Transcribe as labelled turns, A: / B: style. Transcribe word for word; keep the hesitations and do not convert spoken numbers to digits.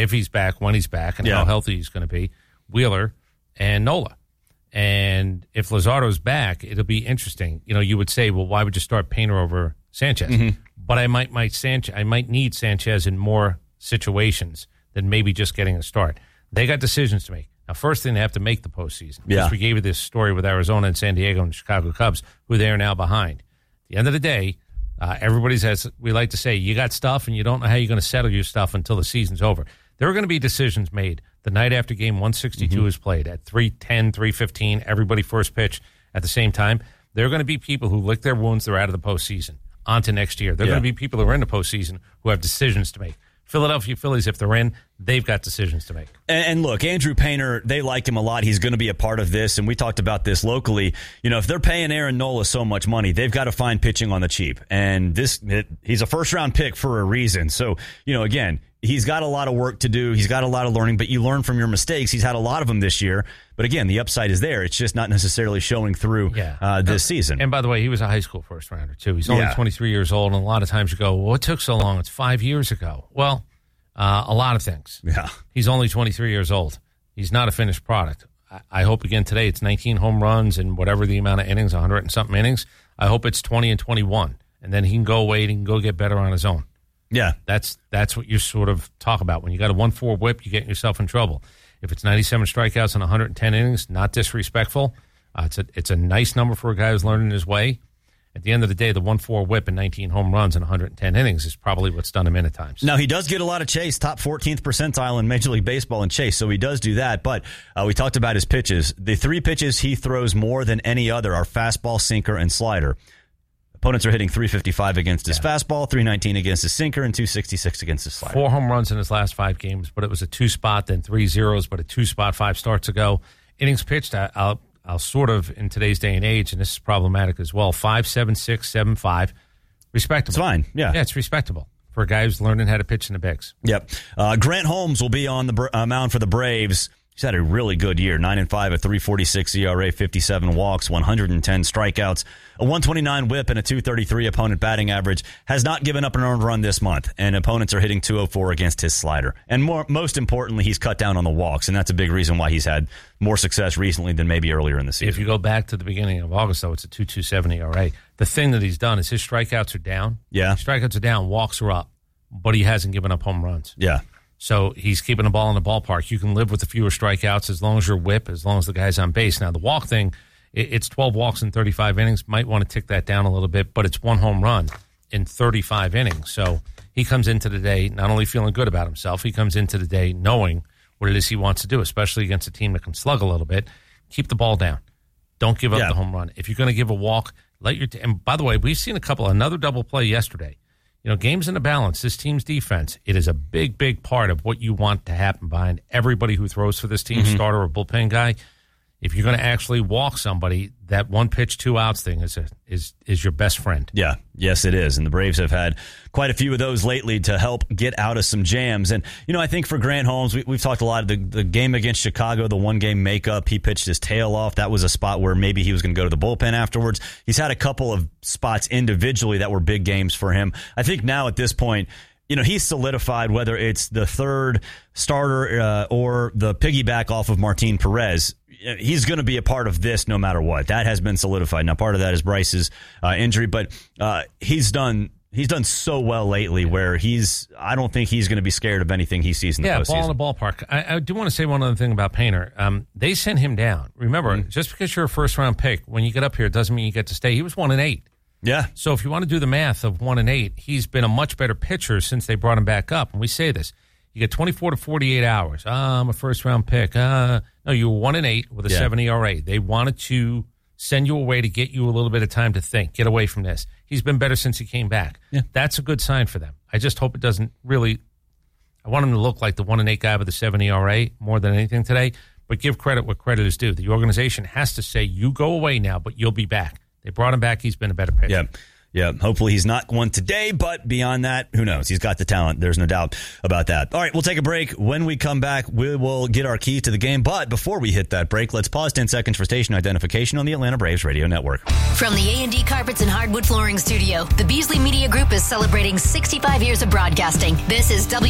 A: if he's back, when he's back, and
B: yeah.
A: how healthy he's going to be, Wheeler and Nola. And if Luzardo's back, it'll be interesting. You know, you would say, well, why would you start Painter over Sanchez? Mm-hmm. But I might, might Sanchez, I might need Sanchez in more situations than maybe just getting a start. They got decisions to make. Now, first thing, they have to make the postseason.
B: Yeah.
A: Because we gave you this story with Arizona and San Diego and the Chicago Cubs, who they are now behind. At the end of the day, uh, everybody's, as we like to say, you got stuff and you don't know how you're going to settle your stuff until the season's over. There are going to be decisions made the night after game one sixty-two mm-hmm. is played at three ten, three fifteen, everybody first pitch at the same time. There are going to be people who lick their wounds, they're out of the postseason, on to next year. There are yeah. going to be people who are in the postseason who have decisions to make. Philadelphia Phillies, if they're in, they've got decisions to make.
B: And, and look, Andrew Painter, they liked him a lot. He's going to be a part of this, and we talked about this locally. You know, if they're paying Aaron Nola so much money, they've got to find pitching on the cheap. And this, it, he's a first-round pick for a reason. So, you know, again, he's got a lot of work to do. He's got a lot of learning, but you learn from your mistakes. He's had a lot of them this year. But again, the upside is there. It's just not necessarily showing through
A: yeah.
B: uh, this
A: uh,
B: season.
A: And by the way, he was a high school first rounder, too. He's only
B: yeah.
A: twenty-three years old, and a lot of times you go, well, what took so long? It's five years ago. Well, uh, a lot of things.
B: Yeah.
A: He's only twenty-three years old. He's not a finished product. I, I hope, again, today it's nineteen home runs and whatever the amount of innings, one hundred and something innings. I hope it's twenty and twenty-one, and then he can go away and he can go get better on his own.
B: Yeah.
A: That's that's what you sort of talk about. When you got a one four whip, you get yourself in trouble. If it's ninety-seven strikeouts and one hundred ten innings, not disrespectful. Uh, it's a it's a nice number for a guy who's learning his way. At the end of the day, the one four whip and nineteen home runs and one hundred ten innings is probably what's done him in at times.
B: Now, he does get a lot of chase, top fourteenth percentile in Major League Baseball in chase, so he does do that. But uh, we talked about his pitches. The three pitches he throws more than any other are fastball, sinker, and slider. Opponents are hitting three fifty-five against his yeah. fastball, three nineteen against his sinker, and two sixty-six against his slider.
A: Four home runs in his last five games, but it was a two-spot, then three zeros, but a two-spot five starts ago. Innings pitched, I, I'll, I'll sort of, in today's day and age, and this is problematic as well, five, seven, six, seven, five. Respectable.
B: It's fine, yeah.
A: Yeah, it's respectable for a guy who's learning how to pitch in the bigs.
B: Yep. Uh, Grant Holmes will be on the uh, mound for the Braves. He's had a really good year, nine and five, a three forty-six E R A, fifty-seven walks, one hundred ten strikeouts, a one twenty-nine whip, and a two thirty-three opponent batting average. Has not given up an earned run this month, and opponents are hitting two oh four against his slider. And more, most importantly, he's cut down on the walks, and that's a big reason why he's had more success recently than maybe earlier in the season.
A: If you go back to the beginning of August, though, it's a two twenty-seven E R A. The thing that he's done is his strikeouts are down.
B: Yeah.
A: Strikeouts are down, walks are up, but he hasn't given up home runs.
B: Yeah.
A: So he's keeping the ball in the ballpark. You can live with the fewer strikeouts as long as you're whip, as long as the guy's on base. Now, the walk thing, it's twelve walks in thirty-five innings. Might want to tick that down a little bit, but it's one home run in thirty-five innings. So he comes into the day not only feeling good about himself, he comes into the day knowing what it is he wants to do, especially against a team that can slug a little bit. Keep the ball down. Don't give up
B: yeah.
A: the home run. If you're going to give a walk, let your t- – and by the way, we've seen a couple – another double play yesterday. You know, games in the balance, this team's defense, it is a big, big part of what you want to happen behind everybody who throws for this team, mm-hmm. starter or bullpen guy. If you're going to actually walk somebody, that one pitch, two outs thing is a, is is your best friend.
B: Yeah, yes, it is. And the Braves have had quite a few of those lately to help get out of some jams. And, you know, I think for Grant Holmes, we, we've talked a lot of the, the game against Chicago, the one-game makeup, he pitched his tail off. That was a spot where maybe he was going to go to the bullpen afterwards. He's had a couple of spots individually that were big games for him. I think now at this point, you know, he's solidified, whether it's the third starter uh, or the piggyback off of Martin Perez. He's going to be a part of this no matter what. That has been solidified. Now, part of that is Bryce's uh, injury, but uh, he's done he's done so well lately where he's I don't think he's going to be scared of anything he sees in the
A: yeah,
B: postseason.
A: Yeah, ball in the ballpark. I, I do want to say one other thing about Painter. Um, they sent him down. Remember, mm-hmm. just because you're a first-round pick, when you get up here, it doesn't mean you get to stay. He was one and eight.
B: Yeah.
A: So if you want to do the math of one and eight, he's been a much better pitcher since they brought him back up. And we say this. You get twenty-four to forty-eight hours. Ah, I'm a first-round pick. Uh, no, you were one and eight with a yeah. seven E R A. They wanted to send you away to get you a little bit of time to think, get away from this. He's been better since he came back.
B: Yeah.
A: That's a good sign for them. I just hope it doesn't really – I want him to look like the one and eight guy with the seven E R A more than anything today, but give credit what credit is due. The organization has to say, you go away now, but you'll be back. They brought him back. He's been a better pitcher.
B: Yeah. Yeah, hopefully he's not one today, but beyond that, who knows? He's got the talent. There's no doubt about that. All right, we'll take a break. When we come back, we will get our key to the game. But before we hit that break, let's pause ten seconds for station identification on the Atlanta Braves Radio Network.
C: From the A and D Carpets and Hardwood Flooring Studio, the Beasley Media Group is celebrating sixty-five years of broadcasting. This is W